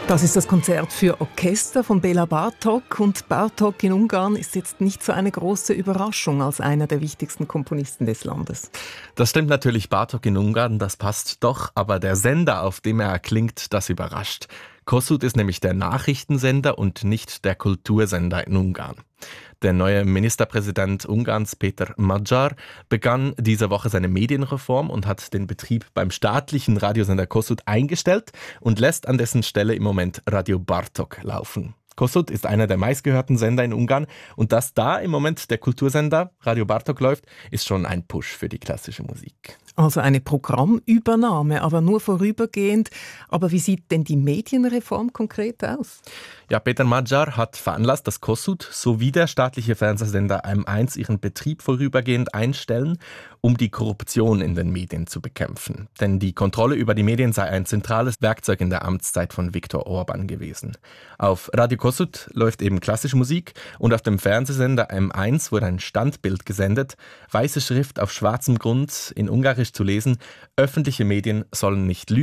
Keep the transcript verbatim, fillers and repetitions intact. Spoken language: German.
Das ist das Konzert für Orchester von Béla Bartók. Und Bartók in Ungarn ist jetzt nicht so eine große Überraschung als einer der wichtigsten Komponisten des Landes. Das stimmt natürlich, Bartók in Ungarn, das passt doch. Aber der Sender, auf dem er erklingt, das überrascht. Kossuth ist nämlich der Nachrichtensender und nicht der Kultursender in Ungarn. Der neue Ministerpräsident Ungarns, Péter Magyar, begann diese Woche seine Medienreform und hat den Betrieb beim staatlichen Radiosender Kossuth eingestellt und lässt an dessen Stelle im Moment Radio Bartók laufen. Kossuth ist einer der meistgehörten Sender in Ungarn und dass da im Moment der Kultursender Radio Bartók läuft, ist schon ein Push für die klassische Musik. Also eine Programmübernahme, aber nur vorübergehend. Aber wie sieht denn die Medienreform konkret aus? Ja, Péter Magyar hat veranlasst, dass Kossuth sowie der staatliche Fernsehsender M eins ihren Betrieb vorübergehend einstellen, um die Korruption in den Medien zu bekämpfen. Denn die Kontrolle über die Medien sei ein zentrales Werkzeug in der Amtszeit von Viktor Orbán gewesen. Auf Radio Kossuth läuft eben klassische Musik und auf dem Fernsehsender M eins wurde ein Standbild gesendet, weiße Schrift auf schwarzem Grund in Ungarisch zu lesen: Öffentliche Medien sollen nicht lügen.